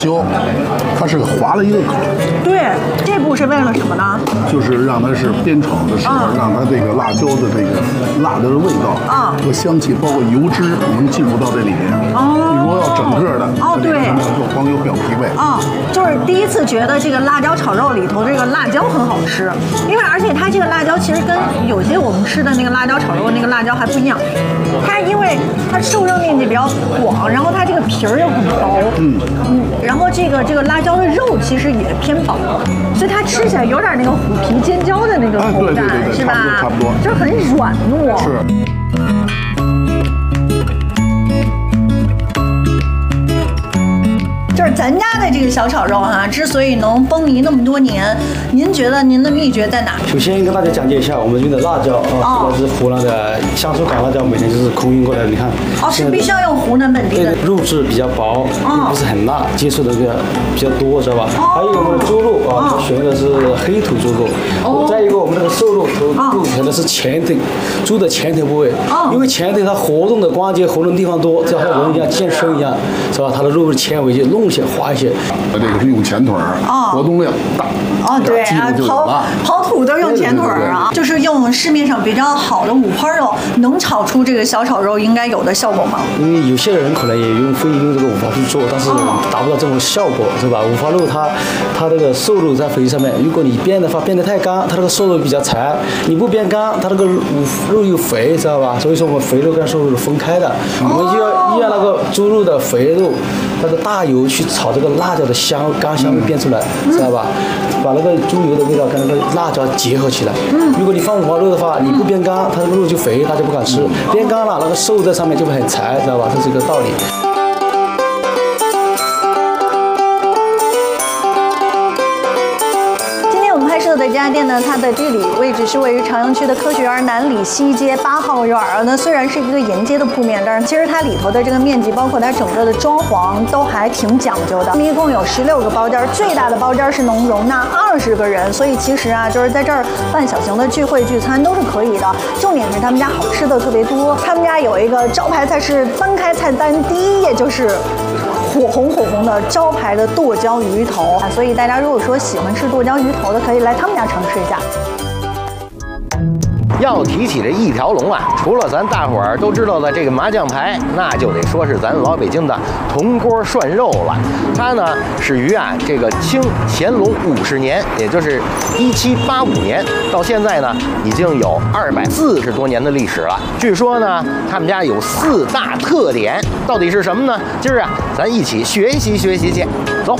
椒，它是划了一个口。 对，这步是为了什么呢？ 就是让它是煸炒的时候，让它这个辣椒的这个辣的味道和香气，包括油脂能进入到这里面。你如果要整个的， 对， 就光有表皮味。 就是第一次觉得这个辣椒炒肉里头这个辣椒很好吃，因为而且它这个辣椒其实跟有些我们吃的那个辣椒炒肉那个辣椒还不一样，它因为它受热面积比较广，然后它这个皮儿又很薄，然后这个辣椒的肉其实也偏薄，所以它吃起来有点那个虎皮尖椒的那个口感， 对， 是吧？ 差不多， 就是很软糯。 是。 就是咱家的这个小炒肉哈，之所以能风靡那么多年，您觉得您的秘诀在哪？ 首先跟大家讲解一下，我们用的辣椒啊，这是湖南的香酥港辣椒，每天就是空运过来的。你看， 是必须要用湖南本地的。 肉质比较薄，不是很辣，接触的这个比较多，知道吧？还有我们的猪肉啊，选的是黑土猪肉。再一个，我们这个瘦肉肚子的是前腿，猪的前腿部位，因为前腿它活动的关节活动地方多，就像人一样健身一样，是吧？它的肉纤维就弄些滑一些。 这个是用前腿儿，活动量大。 对啊，刨土都用前腿儿啊，就是用市面上比较好的五花肉，能炒出这个小炒肉应该有的效果吗？ 因为有些人可能也会用这个五花去做，但是达不到这种效果，是吧？五花肉它这个瘦肉在肥上面，如果你煸的话煸得太干，它这个瘦肉比较柴；你不煸干，它这个肉又肥，知道吧？所以说我们肥肉跟瘦肉是分开的，我们就要那个猪肉的肥肉，那个大油去炒这个辣椒的干香味煸出来，知道吧？把那个猪油的味道跟那个辣椒结合起来。如果你放五花肉的话，你不煸干，它这个肉就肥，大家不敢吃；煸干了，那个瘦在上面就会很柴，知道吧？这是一个道理。 的这家店呢，它的地理位置是位于朝阳区的科学园南里西街8号院儿。那虽然是一个沿街的铺面，但是其实它里头的这个面积，包括它整个的装潢，都还挺讲究的。一共有16个包间，最大的包间是能容纳20个人，所以其实啊，就是在这儿办小型的聚会聚餐都是可以的。重点是他们家好吃的特别多，他们家有一个招牌菜是翻开菜单第一页就是火红的招牌的剁椒鱼头啊，所以大家如果说喜欢吃剁椒鱼头的，可以来他们家尝试一下。 要提起这一条龙啊，除了咱大伙儿都知道的这个麻酱排，那就得说是咱老北京的铜锅涮肉了。它呢始于这个清乾隆50年，也就是1785年，到现在呢已经有240多年的历史了。据说呢，他们家有4大特点，到底是什么呢？今儿咱一起学习学习去，走。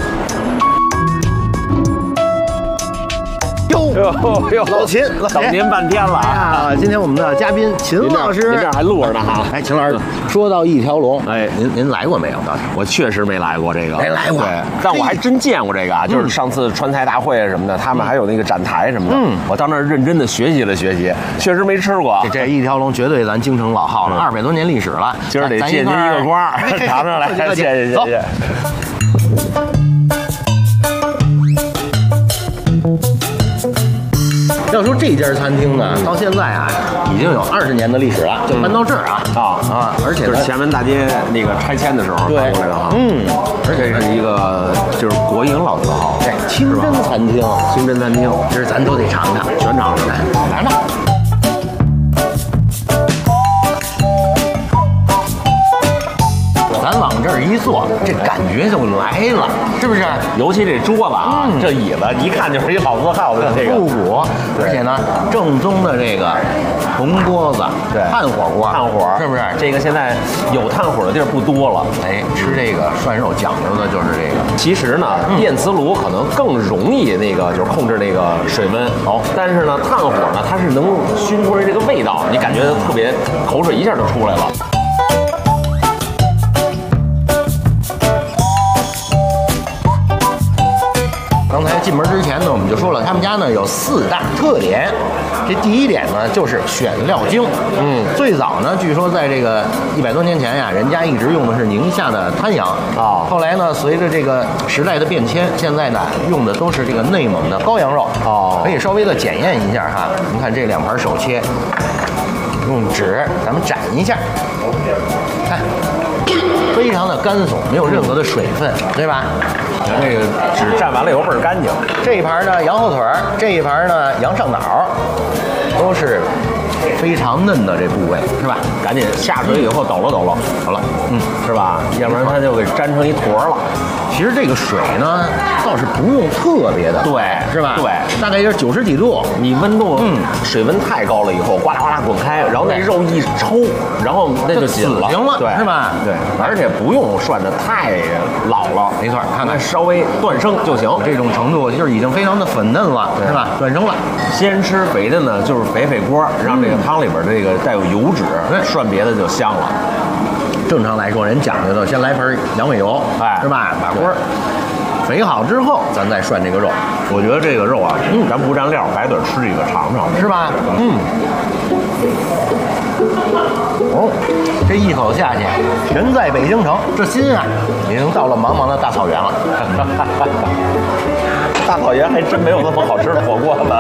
老秦， 等您半天了啊！今天我们的嘉宾秦老师， 您这还录着呢哈。 哎，秦老师，说到一条龙， 哎， 您来过没有？倒是我确实没来过这个， 没来过。 对，但我还真见过这个啊，就是上次川菜大会什么的，他们还有那个展台什么的，我到那儿认真的学习了学习，确实没吃过。 这一条龙绝对咱京城老号了，200多年历史了。 今儿得借您一个光，尝尝来，谢谢。走。 要说这家餐厅呢，到现在已经有20年的历史了，就搬到这儿而且就是前门大街那个拆迁的时候搬过来的哈。 而且是一个就是国营老字号， 对，清真餐厅， 清真餐厅， 这咱都得尝尝， 全尝尝， 来吧。咱往这儿一坐，这感觉就来了，是不是？ 尤其这桌子这椅子一看就是一老字号的这个复古，而且呢，正宗的这个铜锅子， 对， 炭火锅，是不是？ 这个现在有炭火的地儿不多了。 哎，吃这个涮肉讲究的就是这个。 其实呢，电磁炉可能更容易那个就是控制那个水温，但是呢，炭火呢，它是能熏出来这个味道，你感觉特别口水一下就出来了。 刚才进门之前呢，我们就说了，他们家呢有4大特点。这第一点呢，就是选料精。最早呢，据说在这个100多年前呀，人家一直用的是宁夏的滩羊啊。后来呢，随着这个时代的变迁，现在呢用的都是这个内蒙的羔羊肉可以稍微的检验一下哈。您看这2盘手切，用纸咱们斩一下，看。非常常的干松，没有任何的水分，对吧？ 这个纸蘸完了以后倍儿干净。 这一盘呢羊后腿儿，这一盘呢羊上脑，都是非常嫩的这部位，是吧？ 赶紧下水以后抖了抖了，好了，是吧？要不然它就给粘成一坨了。 其实这个水呢，倒是不用特别的， 对， 是吧？ 对， 大概也是90几度。 你温度，水温太高了以后，呱啦呱啦滚开，然后那肉一抽，然后那就紧了， 行了， 对， 是吧？ 对，而且不用涮得太老了， 没错，看看稍微断生就行。 这种程度就是已经非常的粉嫩了，是吧？断生了。 先吃肥的呢，就是肥锅，让这个汤里边这个带有油脂，涮别的就香了。 正常来说，人讲究的先来盆羊尾油，是吧？把锅肥好之后，咱再涮这个肉。 我觉得这个肉啊，咱不蘸料，白嘴吃一个尝尝， 是吧？这一口下去，人在北京城，这心啊，已经到了茫茫的大草原了。 大草原还真没有那么好吃的火锅呢。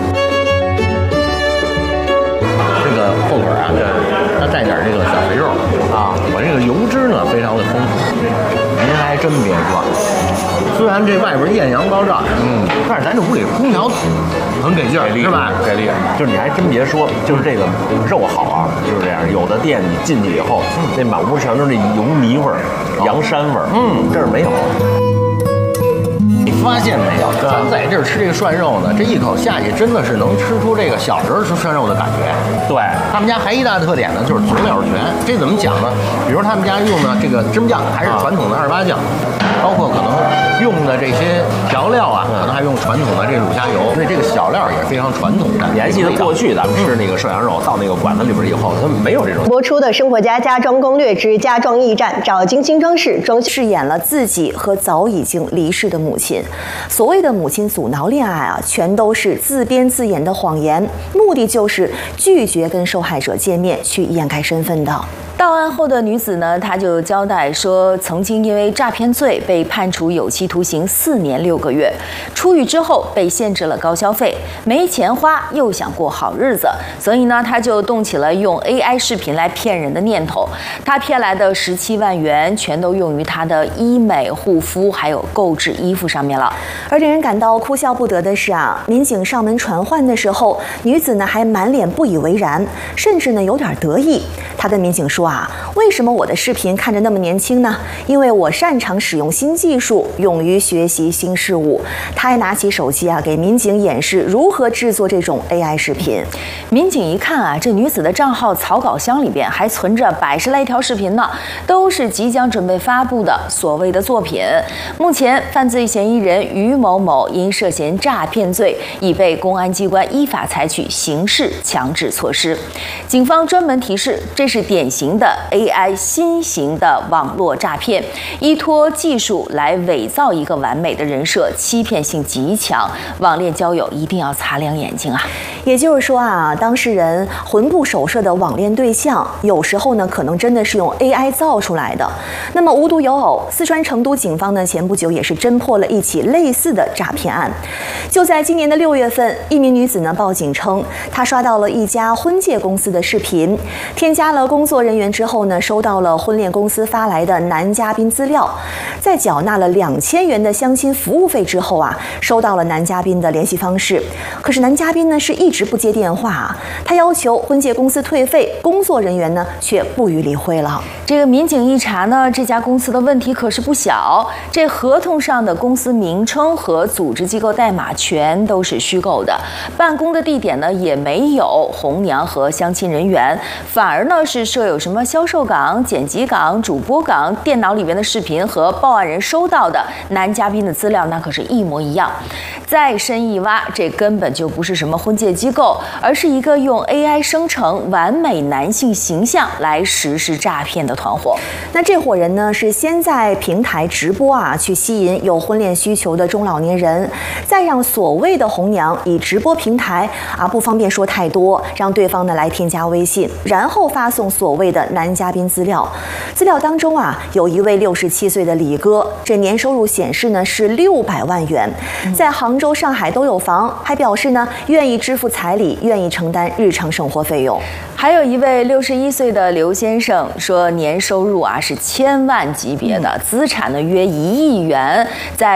这个后腿啊，它带点这个小肥肉啊，我这个油脂呢非常的丰富。您还真别说，虽然这外边艳阳高照，但是咱这屋里空调很给劲儿，是吧？ 给力！就是你还真别说，就是这个肉好啊，就是这样。有的店你进去以后，那满屋全都是那油泥味儿、羊膻味儿，这儿没有。 你发现没有？咱在这儿吃这个涮肉呢，这一口下去真的是能吃出这个小时候吃涮肉的感觉。 对， 他们家还一大特点呢，就是佐料全。这怎么讲呢？比如他们家用的这个芝麻酱还是传统的28酱，包括可能用的这些调料啊，可能还用传统的这卤虾油，所以这个小料也是非常传统的。 你还记得过去咱们吃那个涮羊肉，到那个馆子里边以后，它没有这种。 播出的《生活家家装攻略之家装驿站》，找精心装饰饰演了自己和早已经离世的母亲。所谓的母亲阻挠恋爱啊，全都是自编自演的谎言，目的就是拒绝跟受害者见面，去掩盖身份的。 到案后的女子呢，她就交代说，曾经因为诈骗罪被判处有期徒刑4年6个月，出狱之后被限制了高消费，没钱花又想过好日子，所以呢，她就动起了用 AI 视频来骗人的念头。她骗来的17万元全都用于她的医美、护肤还有购置衣服上面了。 而令人感到哭笑不得的是啊，民警上门传唤的时候，女子呢还满脸不以为然，甚至呢有点得意。她跟民警说啊，为什么我的视频看着那么年轻呢？因为我擅长使用新技术，勇于学习新事物。她还拿起手机啊，给民警演示如何制作这种 AI 视频。 民警一看啊，这女子的账号草稿箱里边还存着100来条视频呢，都是即将准备发布的所谓的作品。目前，犯罪嫌疑人于某某因涉嫌诈骗罪，已被公安机关依法采取刑事强制措施。警方专门提示，这是典型的 AI 新型的网络诈骗，依托技术来伪造一个完美的人设，欺骗性极强。网恋交友一定要擦亮眼睛啊！ 也就是说啊，当事人魂不守舍的网恋对象，有时候呢可能真的是用 AI 造出来的。那么无独有偶，四川成都警方呢前不久也是侦破了一起类似的诈骗案。就在今年的6月份，一名女子呢报警称，她刷到了一家婚介公司的视频，添加了工作人员之后呢，收到了婚恋公司发来的男嘉宾资料，在缴纳了2000元的相亲服务费之后啊，收到了男嘉宾的联系方式。可是男嘉宾呢是一直不接电话啊，他要求婚介公司退费，工作人员呢却不予理会了。 这个民警一查呢，这家公司的问题可是不小，这合同上的公司名称和组织机构代码全都是虚构的，办公的地点呢也没有红娘和相亲人员，反而呢是设有什么销售岗、剪辑岗、主播岗，电脑里边的视频和报案人收到的男嘉宾的资料那可是一模一样。再深一挖，这根本就不是什么婚介机构，而是一个用 AI 生成完美男性形象来实施诈骗的团伙。 那这伙人呢是先在平台直播啊，去吸引有婚恋需求的中老年人，再让所谓的红娘以直播平台啊，不方便说太多，让对方呢来添加微信，然后发送所谓的的男嘉宾资料。资料当中啊，有一位67岁的李哥，这年收入显示呢是600万元，在杭州、上海都有房，还表示呢愿意支付彩礼，愿意承担日常生活费用。 还有一位61岁的刘先生说，年收入啊是1000万级别的，资产呢约1亿元，在